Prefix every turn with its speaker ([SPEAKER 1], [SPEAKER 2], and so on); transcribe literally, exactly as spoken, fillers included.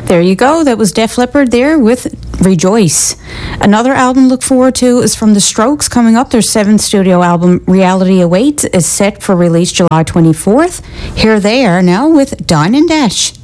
[SPEAKER 1] There you go. That was Def Leppard there with Rejoice. Another album to look forward to is from The Strokes coming up. Their seventh studio album, Reality Awaits, is set for release July twenty-fourth. Here they are now with Dine and Dash.